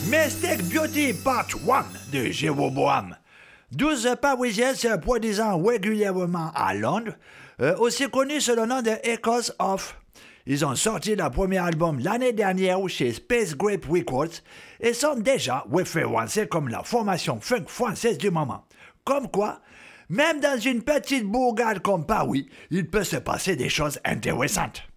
Mystic Beauty Part 1 de Jéroboam. 12 Parisiens se produisant régulièrement à Londres, aussi connus sous le nom de Echoes of. Ils ont sorti leur premier album l'année dernière chez Space Grape Records et sont déjà référencés comme la formation funk française du moment. Comme quoi, même dans une petite bourgade comme Paris, il peut se passer des choses intéressantes.